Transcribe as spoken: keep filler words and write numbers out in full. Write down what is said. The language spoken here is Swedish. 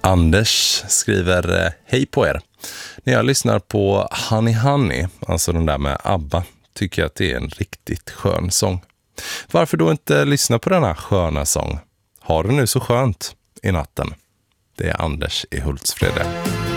Anders skriver eh, hej på er. När jag lyssnar på Honey Honey, alltså den där med ABBA, tycker jag att det är en riktigt skön sång. Varför då inte lyssna på denna sköna sång? Har du nu så skönt i natten? Det är Anders i Hultsfrede.